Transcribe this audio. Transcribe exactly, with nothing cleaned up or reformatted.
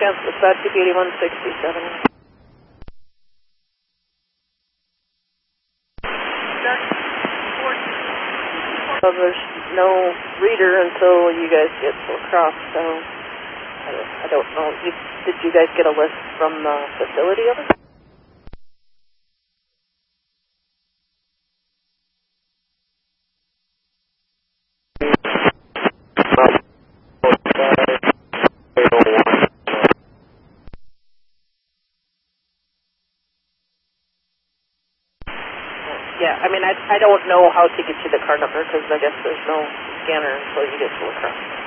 cancel dispatch, T P eighty-one sixty-seven. So there's no reader until you guys get to across, so I don't, I don't know. You, did you guys get a list from the facility of it? Yeah, I mean, I, I don't know how to get you the car number because I guess there's no scanner until you get to across.